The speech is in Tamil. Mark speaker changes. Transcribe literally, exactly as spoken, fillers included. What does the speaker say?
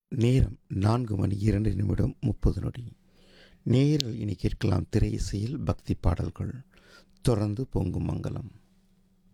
Speaker 1: நேரம் நான்கு மணி இரண்டு நிமிடம் முப்பது நொடி. நேரில் இனி கேட்கலாம் திரை இசையில் பக்தி பாடல்கள். தொடர்ந்து பொங்கும் மங்களம்.